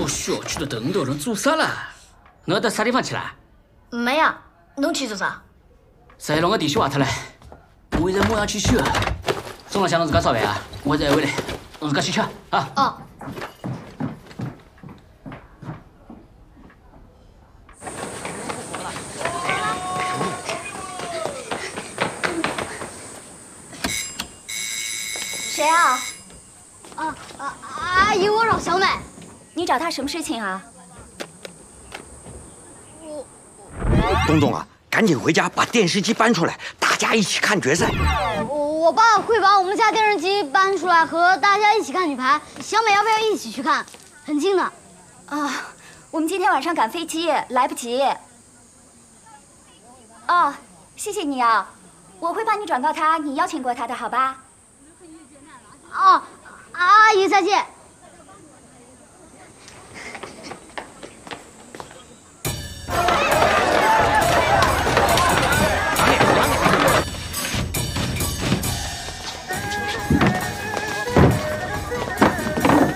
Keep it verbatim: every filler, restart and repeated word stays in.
小区的灯都能做啥了？我到啥地方去了？ 没呀，侬去做啥？ 再让我弟媳话他来，我现在马上去取。总了想侬自家烧饭啊，我再回来，侬自家去吃啊。 哦。 谁啊？ 啊啊！阿姨，我找小美。 你找她什么事情啊？ 我…… 东东啊，赶紧回家把电视机搬出来，大家一起看决赛。 我我爸会把我们家电视机搬出来，和大家一起看女排。小美要不要一起去看？很近的。 啊，我们今天晚上赶飞机，来不及。哦，谢谢你啊，我会帮你转告她，你邀请过她的，好吧？ 哦，阿姨再见。